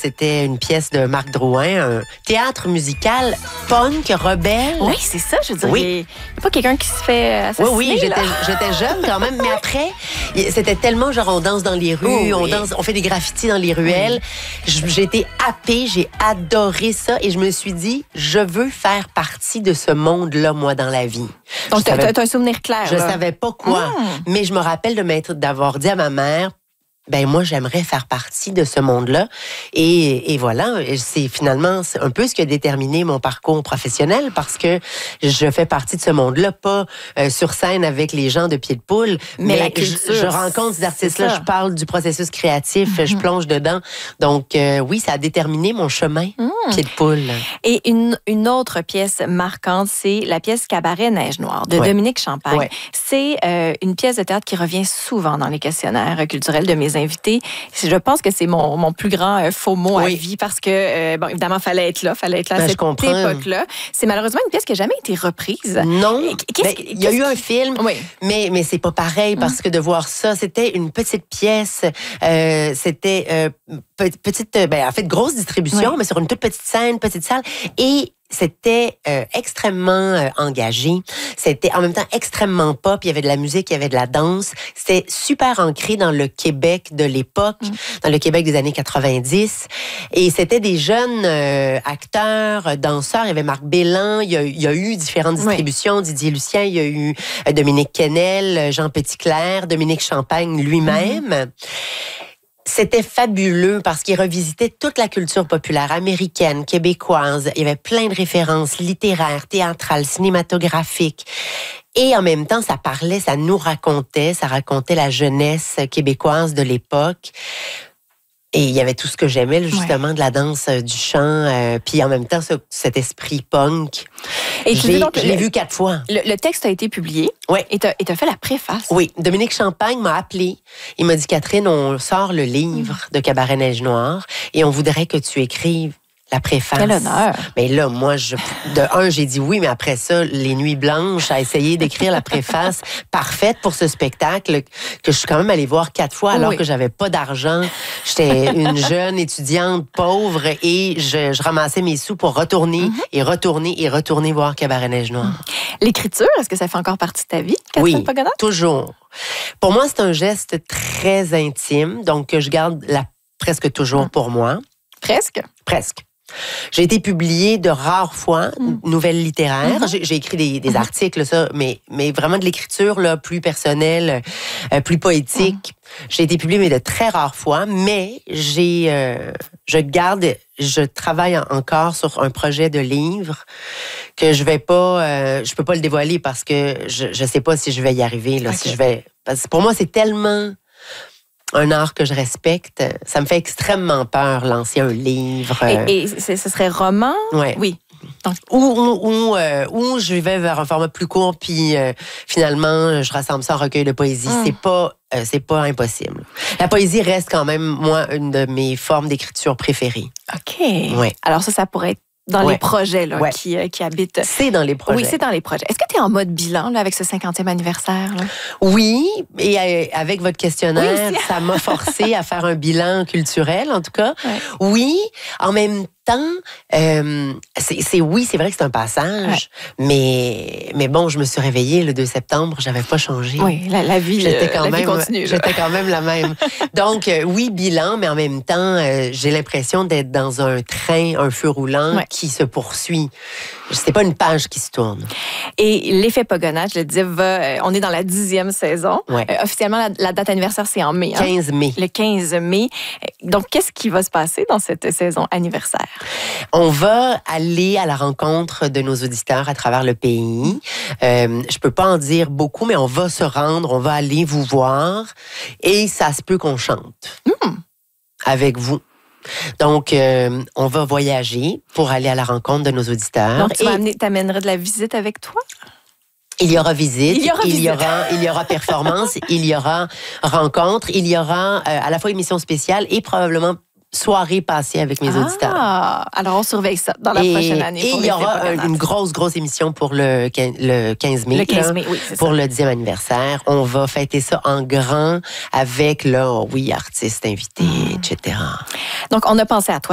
c'était une pièce de Marc Drouin, un théâtre musical punk, rebelle. Oui, c'est ça, je veux dire. Oui. Il n'y a pas quelqu'un qui se fait assassiner. Oui, j'étais jeune quand même, mais après, c'était tellement genre on danse dans les rues, on fait des graffitis dans les ruelles. J'ai été happée, j'ai adoré ça et je me suis dit, je veux faire partie de ce monde-là, moi, dans la vie. Donc, tu as un souvenir clair. Je savais pas quoi, mais je me rappelle d'avoir dit à ma mère, ben moi j'aimerais faire partie de ce monde-là et voilà, c'est finalement un peu ce qui a déterminé mon parcours professionnel parce que je fais partie de ce monde-là, pas sur scène avec les gens de Pied de Poule, mais la culture, je rencontre ces artistes-là, je parle du processus créatif, je plonge dedans. Donc oui, ça a déterminé mon chemin Pied de Poule. Et une autre pièce marquante, c'est la pièce Cabaret Neige Noire de Dominique Champagne. Ouais. C'est une pièce de théâtre qui revient souvent dans les questionnaires culturels de mes invités. Je pense que c'est mon plus grand faux mot à vie parce que, bon, évidemment, fallait être là à cette époque-là. C'est malheureusement une pièce qui n'a jamais été reprise. Non. Il y a eu un film, mais c'est pas pareil parce que de voir ça, c'était une petite pièce, c'était petite, en fait, grosse distribution, mais sur une toute petite scène, petite salle. Et c'était extrêmement engagé. C'était en même temps extrêmement pop. Il y avait de la musique, il y avait de la danse. C'était super ancré dans le Québec de l'époque, dans le Québec des années 90. Et c'était des jeunes acteurs, danseurs. Il y avait Marc Bélan. Il y a eu différentes distributions. Didier Lucien, il y a eu Dominique Kennel, Jean Petitclerc, Dominique Champagne lui-même. C'était fabuleux parce qu'il revisitait toute la culture populaire américaine, québécoise. Il y avait plein de références littéraires, théâtrales, cinématographiques. Et en même temps, ça racontait la jeunesse québécoise de l'époque. Et il y avait tout ce que j'aimais, justement, de la danse, du chant, puis en même temps, cet esprit punk. Et je l'ai vu 4 fois. Le texte a été publié. Oui. Et tu as fait la préface. Oui. Dominique Champagne m'a appelé. Il m'a dit, Catherine, on sort le livre de Cabaret Neige Noire et on voudrait que tu écrives la préface. Quel honneur. Mais là, moi, j'ai dit oui, mais après ça, les nuits blanches, à essayer d'écrire la préface parfaite pour ce spectacle que je suis quand même allée voir 4 fois alors que j'avais pas d'argent. J'étais une jeune étudiante pauvre et je ramassais mes sous pour retourner et retourner voir Cabaret Neige Noire. L'écriture, est-ce que ça fait encore partie de ta vie, Catherine Pagona? Toujours. Pour moi, c'est un geste très intime, donc que je garde presque toujours pour moi. Presque? Presque. J'ai été publiée de rares fois, nouvelles littéraires. J'ai écrit des articles, ça, mais vraiment de l'écriture là, plus personnelle, plus poétique. J'ai été publiée, mais de très rares fois. Mais je travaille encore sur un projet de livre que je peux pas le dévoiler parce que je sais pas si je vais y arriver. Là, parce que pour moi, c'est tellement un art que je respecte. Ça me fait extrêmement peur, lancer un livre. Et ce serait roman? Oui. Donc, où je vais vers un format plus court, puis finalement, je rassemble ça en recueil de poésie. C'est pas impossible. La poésie reste quand même, moi, une de mes formes d'écriture préférées. OK. Ouais. Alors ça pourrait être dans les projets là, qui habitent. C'est dans les projets. Oui, c'est dans les projets. Est-ce que tu es en mode bilan là, avec ce 50e anniversaire? Là? Oui, et avec votre questionnaire, ça m'a forcé à faire un bilan culturel, en tout cas. Ouais. Oui, en même temps, c'est vrai que c'est un passage, mais bon, je me suis réveillée le 2 septembre, j'avais pas changé. Oui, la vie continue. J'étais quand même la même. Donc, oui, bilan, mais en même temps, j'ai l'impression d'être dans un train, un feu roulant qui se poursuit. C'est pas une page qui se tourne. Et l'effet Pagona, je le disais, on est dans la 10e saison. Ouais. Officiellement, la date anniversaire, c'est en mai. 15 mai. Le 15 mai. Donc, qu'est-ce qui va se passer dans cette saison anniversaire? On va aller à la rencontre de nos auditeurs à travers le pays. Je peux pas en dire beaucoup, mais on va se rendre, on va aller vous voir et ça se peut qu'on chante avec vous. Donc, on va voyager pour aller à la rencontre de nos auditeurs. Donc, t'amènerais de la visite avec toi? Il y aura visite, il y aura performance, il y aura rencontre, il y aura à la fois émission spéciale et probablement soirée passée avec mes auditeurs. Alors on surveille ça dans la prochaine année. Et il y aura une grosse émission pour le 15 mai. Le 15 mai, oui, c'est pour ça. Le 10e anniversaire. On va fêter ça en grand avec, artistes invités, etc. Donc, on a pensé à toi.